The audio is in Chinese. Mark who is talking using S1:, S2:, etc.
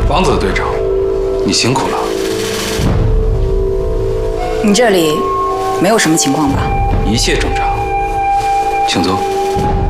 S1: 王子队长，你辛苦了。
S2: 你这里没有什么情况吧？
S1: 一切正常，请坐。